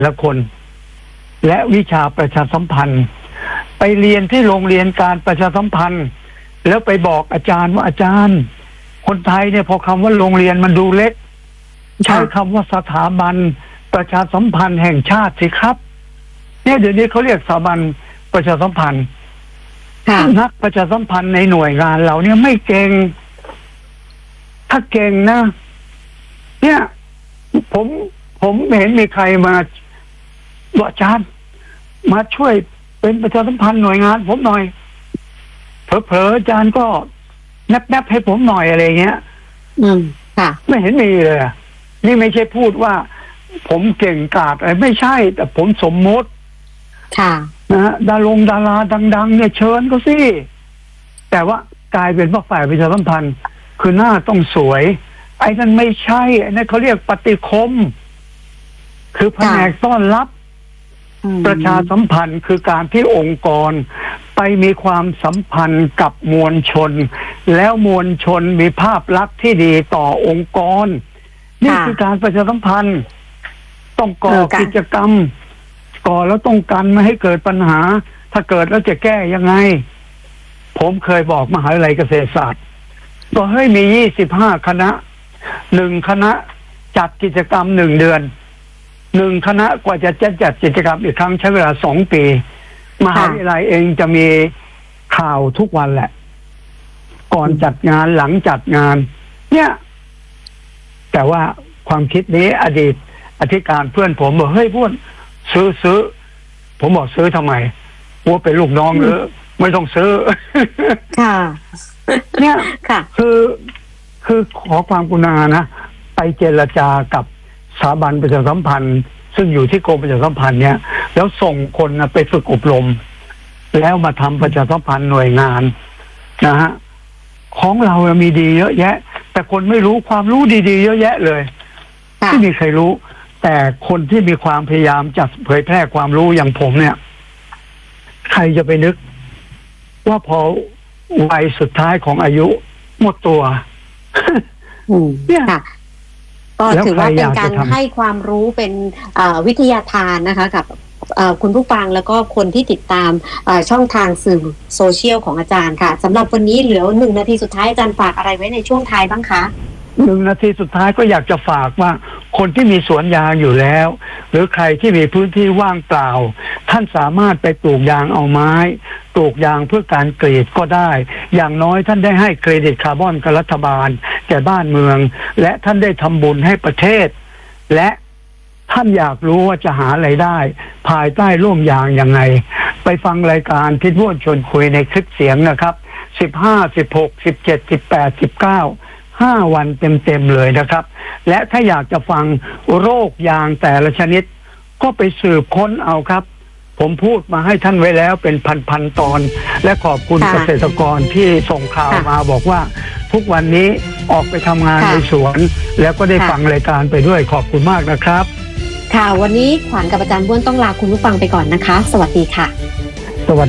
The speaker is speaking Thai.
ละคนและวิชาประชาสัมพันธ์ไปเรียนที่โรงเรียนการประชาสัมพันธ์แล้วไปบอกอาจารย์ว่าอาจารย์คนไทยเนี่ยพอคำว่าโรงเรียนมันดูเล็กใช้คำว่าสถาบันประชาสัมพันธ์แห่งชาติสิครับเนี่ยเดี๋ยวนี้เขาเรียกสถาบันประชาสัมพันธ์นักประชาสัมพันธ์ในหน่วยงานเราเนี่ยไม่เก่งถ้าเก่งนะเนี่ยผมไม่เห็นมีใครมาบอกอาจารย์มาช่วยเป็นประชาสัมพันธ์หน่วยงานผมหน่อยเผลอๆอาจารย์ก็แนบให้ผมหน่อยอะไรเงี้ยค่ะไม่เห็นมีเลยนี่ไม่ใช่พูดว่าผมเก่งกาจอะไรไม่ใช่แต่ผมสมมติค่ะนะดาราดังๆเนี่ยเชิญก็สิแต่ว่ากลายเป็นว่าฝ่ายประชาสัมพันธ์คือหน้าต้องสวยไอ้นั่นไม่ใช่ไอ้นั่นเขาเรียกปฏิคมคือแผนกต้อนรับประชาสัมพันธ์คือการที่องค์กรไปมีความสัมพันธ์กับมวลชนแล้วมวลชนมีภาพลักษณ์ที่ดีต่อองค์กรนี่คือการประชาสัมพันธ์ต้องก่อกิจกรรมก่อแล้วต้องกันไม่ให้เกิดปัญหาถ้าเกิดแล้วจะแก้ยังไงผมเคยบอกมหาวิทยาลัยเกษตรศาสตร์ก็ให้มี25คณะ1คณะจัดกิจกรรม1เดือน1คณะกว่าจะจัดกิจกรรมอีกครั้งใช้เวลา2ปีมหาวิทยาลัยเองจะมีข่าวทุกวันแหละก่อนจัดงานหลังจัดงานเนี่ยแต่ว่าความคิดนี้อดีตอธิการเพื่อนผมบอกเฮ้ยพวกซื้อผมบอกซื้อทำไมว่าเป็นลูกน้องหรือไม่ต้องซื้อค่ะเนี่ยค่ะคือขอความกรุณานะไปเจรจากับสถาบันประชาสัมพันธ์ซึ่งอยู่ที่กรมประชาสัมพันธ์เนี่ยแล้วส่งคนไปฝึกอบรมแล้วมาทำประชาสัมพันธ์หน่วยงานนะฮะของเรามีดีเยอะแยะแต่คนไม่รู้ความรู้ดีๆเยอะแยะเลยไม่มีใครรู้แต่คนที่มีความพยายามจะเผยแพร่ความรู้อย่างผมเนี่ยใครจะไปนึกว่าพอวัยสุดท้ายของอายุหมดตัวเนี่ยก็ถือว่าเป็นการให้ความรู้เป็นวิทยาทานนะคะกับคุณผู้ฟังแล้วก็คนที่ติดตามช่องทางสื่อโซเชียลของอาจารย์ค่ะสำหรับวันนี้เหลือ1 นาทีสุดท้ายอาจารย์ฝากอะไรไว้ในช่วงท้ายบ้างคะ 1 นาทีสุดท้ายก็อยากจะฝากว่าคนที่มีสวนยางอยู่แล้วหรือใครที่มีพื้นที่ว่างเปล่าท่านสามารถไปปลูกยางเอาไม้ปลูกยางเพื่อการกรีดก็ได้อย่างน้อยท่านได้ให้เครดิตคาร์บอนกับรัฐบาลแก่บ้านเมืองและท่านได้ทำบุญให้ประเทศและท่านอยากรู้ว่าจะหาไรายได้ภายใต้ร่มยางยังไงไปฟังรายการที่พูดชวนคุยในคลิปเสียงนะครับ15 16 17 18 19 5 วันเต็มๆเลยนะครับและถ้าอยากจะฟังโรคยางแต่ละชนิดก็ไปสืบค้นเอาครับผมพูดมาให้ท่านไว้แล้วเป็นพันตอนและขอบคุณเกษตรกรที่ส่งข่าวมาบอกว่าทุกวันนี้ออกไปทำงานในสวนแล้วก็ได้ฟังรายการไปด้วยขอบคุณมากนะครับค่ะวันนี้ขวัญกับอาจารย์บ้วนต้องลาคุณผู้ฟังไปก่อนนะคะสวัสดีค่ะ